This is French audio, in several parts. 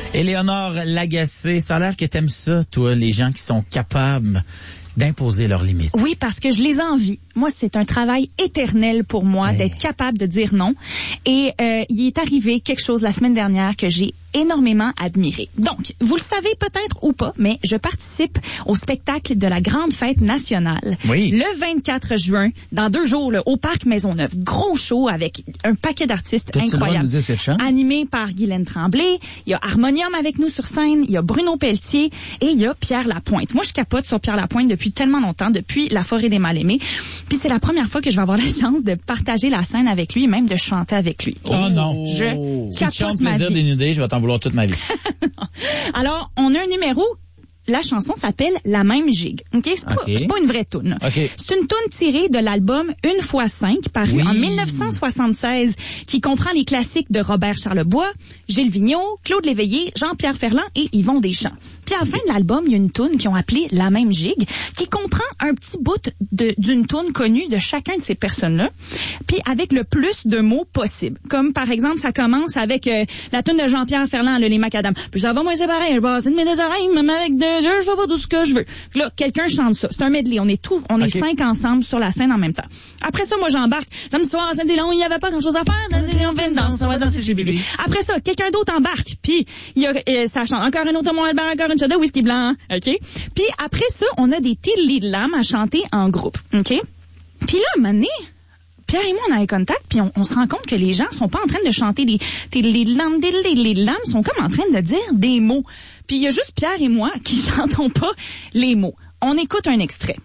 Éléonore Lagacé, ça a l'air que t'aimes ça, toi, les gens qui sont capables d'imposer leurs limites. Oui, parce que je les envie. Moi, c'est un travail éternel pour moi d'être capable de dire non. Et il est arrivé quelque chose la semaine dernière que j'ai énormément admiré. Donc, vous le savez peut-être ou pas, mais je participe au spectacle de la Grande Fête nationale. Oui. Le 24 juin, dans 2 jours, là, au Parc Maisonneuve. Gros show avec un paquet d'artistes incroyables. Animé par Guylaine Tremblay. Il y a Harmonium avec nous sur scène. Il y a Bruno Pelletier. Et il y a Pierre Lapointe. Moi, je capote sur Pierre Lapointe depuis tellement longtemps, depuis La Forêt des Mal-Aimés. Puis c'est la première fois que je vais avoir la chance de partager la scène avec lui et même de chanter avec lui. Oh non! Je si tu chantes Plaisir dénudé, je vais t'en vouloir toute ma vie. Alors, on a un numéro. La chanson s'appelle La même gigue. OK? C'est pas une vraie toune. Okay. C'est une toune tirée de l'album 1x5, paru en 1976, qui comprend les classiques de Robert Charlebois, Gilles Vigneault, Claude Léveillé, Jean-Pierre Ferland et Yvon Deschamps. Puis à la fin de l'album, il y a une toune qu'ils ont appelée La même gigue, qui comprend un petit bout d'une toune connue de chacun de ces personnes-là, puis avec le plus de mots possible. Comme par exemple, ça commence avec la toune de Jean-Pierre Ferland, Les Macadam. Puis ça va, moi c'est pareil, je passe une de mes oreilles, même avec 2 yeux, je vais pas tout ce que je veux. Puis là, quelqu'un chante ça. C'est un medley. On est 5 ensemble sur la scène en même temps. Après ça, moi j'embarque. Samedi soir, samedi long, il y avait pas grand chose à faire. On fait une danse, on va danser chez Bibi. Après ça, quelqu'un d'autre embarque. Puis il y a ça chante encore un autre mon Albert, encore une shot de whisky blanc, OK? Puis après ça, on a des tillis de lames à chanter en groupe, OK? Puis là, à un moment donné, Pierre et moi, on a un contact, puis on se rend compte que les gens sont pas en train de chanter des lames, des lames, sont comme en train de dire des mots. Puis il y a juste Pierre et moi qui n'entendons pas les mots. On écoute un extrait.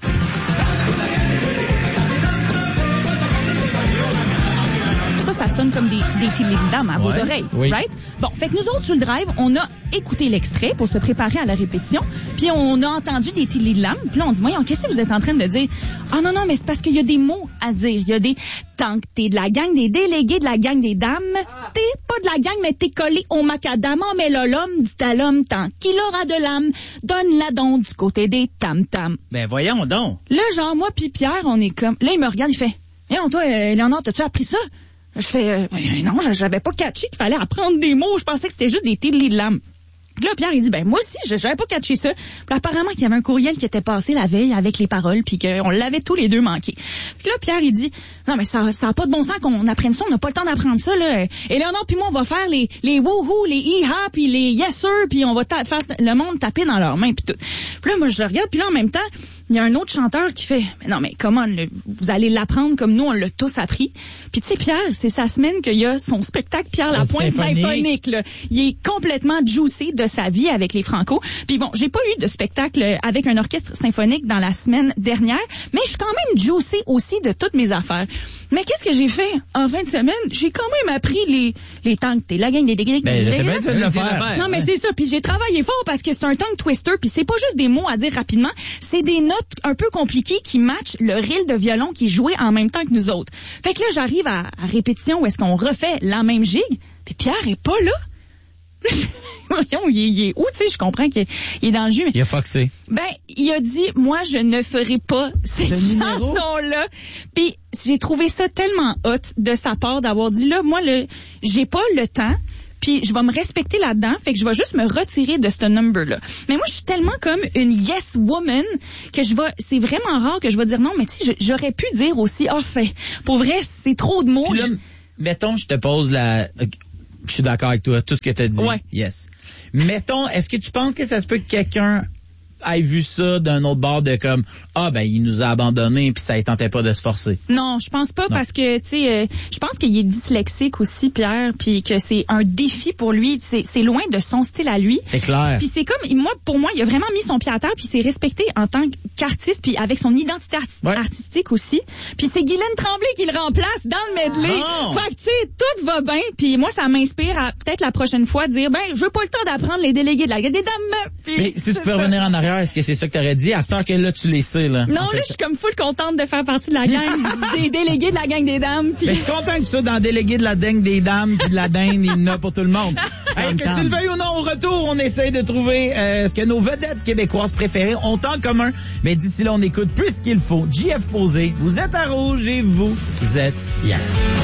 Ça sonne comme des tillis de dames à vos oreilles, right? Bon, fait que nous autres, sur le drive, on a écouté l'extrait pour se préparer à la répétition, puis on a entendu des tillis de lames, puis là, on dit, voyons, qu'est-ce que vous êtes en train de dire? Ah non, mais c'est parce qu'il y a des mots à dire. Il y a des... Tant que t'es de la gang des délégués de la gang des dames, t'es pas de la gang, mais t'es collé au macadam. Oh, mais là, l'homme dit à l'homme, tant qu'il aura de l'âme, donne-la donc du côté des tam-tam. Ben, voyons donc. Là, genre, moi puis Pierre, on est comme... Là, il me regarde, il fait, non, toi, Léonard, t'as-tu appris ça? Je fais, non, j'avais pas catché qu'il fallait apprendre des mots. Je pensais que c'était juste des tillis de lames. Puis là, Pierre, il dit, moi aussi, j'avais pas catché ça. Puis apparemment qu'il y avait un courriel qui était passé la veille avec les paroles, puis qu'on l'avait tous les deux manqué. Puis là, Pierre, il dit, non, mais ça a pas de bon sens qu'on apprenne ça. On n'a pas le temps d'apprendre ça, là. Et Léonard, puis moi, on va faire les woohoo, les hi-ha, puis les yes sir, puis on va faire le monde taper dans leurs mains, puis tout. Puis là, moi, je le regarde, puis là, en même temps, il y a un autre chanteur qui fait, mais non, mais comment, vous allez l'apprendre comme nous, on l'a tous appris. Puis tu sais, Pierre, c'est sa semaine qu'il y a son spectacle Pierre Lapointe symphonique, là. Il est complètement juicé de sa vie avec les Franco. Puis bon, j'ai pas eu de spectacle avec un orchestre symphonique dans la semaine dernière, mais je suis quand même juicé aussi de toutes mes affaires. Mais qu'est-ce que j'ai fait en fin de semaine? J'ai quand même appris les tanks, la gang des dégués. C'est bien de le faire. Non, mais c'est ça. Puis j'ai travaillé fort parce que c'est un tongue twister, puis c'est pas juste des mots à dire rapidement, c'est des notes un peu compliquées qui matchent le reel de violon qui est joué en même temps que nous autres. Fait que là, j'arrive à répétition où est-ce qu'on refait la même gigue, puis Pierre est pas là. Voyons, il est où, tu sais, je comprends qu'il est dans le jus. Mais... Il a foxé. Ben, il a dit, moi, je ne ferai pas cette chanson-là. Puis j'ai trouvé ça tellement hot de sa part d'avoir dit, là, moi, j'ai pas le temps. Puis je vais me respecter là-dedans, fait que je vais juste me retirer de ce number-là. Mais moi, je suis tellement comme une yes woman que c'est vraiment rare que je vais dire non, mais tu sais, j'aurais pu dire aussi, fait, pour vrai, c'est trop de mots. Puis là, mettons, je te pose je suis d'accord avec toi, tout ce que tu as dit. Ouais. Yes. Mettons, est-ce que tu penses que ça se peut que quelqu'un ait vu ça d'un autre bord de comme il nous a abandonnés puis ça ne tentait pas de se forcer? Non, je pense pas parce que tu sais je pense qu'il est dyslexique aussi, Pierre, puis que c'est un défi pour lui, c'est loin de son style à lui. C'est clair. Puis c'est comme pour moi, il a vraiment mis son pied à terre puis s'est respecté en tant qu'artiste puis avec son identité artistique aussi. Puis c'est Guylaine Tremblay qui le remplace dans le medley. Fait que tu sais tout va bien, puis moi ça m'inspire à peut-être la prochaine fois dire je veux pas le temps d'apprendre les délégués de la gang des dames. Mais si tu peux revenir en arrière, est-ce que c'est ça que tu aurais dit? À cette heure que là, tu les sais, là. Non, là, je suis comme full contente de faire partie de la gang des délégués de la gang des dames. Pis... Mais je suis content que tu sois dans le délégué de la gang des dames puis de la dinde, il y en a pour tout le monde. Que tu le veuilles ou non, au retour, on essaye de trouver ce que nos vedettes québécoises préférées ont en commun. Mais d'ici là, on écoute plus qu'il faut. JF Posé, vous êtes à Rouge et vous êtes bien.